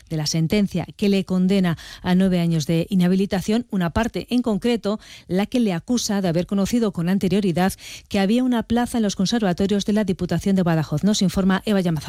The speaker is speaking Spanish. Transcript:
de la sentencia que le condena a 9 años de inhabilitación, una parte en concreto, la que le acusa de haber conocido con anterioridad que había una plaza en los conservatorios de la Diputación de Badajoz. Nos informa Eva Llamazares.